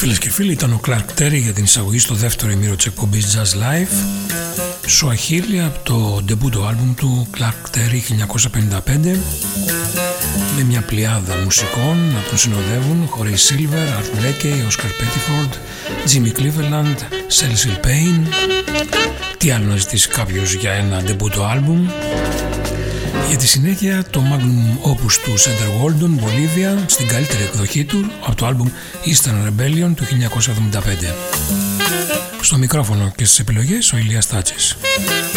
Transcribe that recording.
Φίλες και φίλοι, ήταν ο Clark Terry για την εισαγωγή στο δεύτερο ημίρο της εκπομπής Jazz Live. Swahili από το ντεμπούτο άλμπουμ του Clark Terry 1955, με μια πλειάδα μουσικών να τον συνοδεύουν: Horace Silver, Art Blakey, Oscar Pettiford, Jimmy Cleveland, Cecil Payne. Τι άλλο να ζητήσει κάποιος για ένα ντεμπούτο άλμπουμ? Για τη συνέχεια το Magnum Opus του Cedar Walton, Bolivia, στην καλύτερη εκδοχή του από το άλμπουμ Eastern Rebellion του 1975. Στο μικρόφωνο και στις επιλογές ο Ηλίας Τάτσης.